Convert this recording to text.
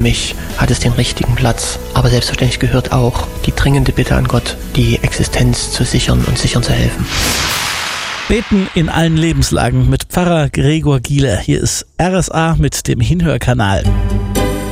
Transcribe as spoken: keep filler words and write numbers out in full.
mich hat es den richtigen Platz. Aber selbstverständlich gehört auch die dringende Bitte an Gott, die Existenz zu sichern und sichern zu helfen. Beten in allen Lebenslagen mit Pfarrer Gregor Giele. Hier ist R S A mit dem Hinhörkanal.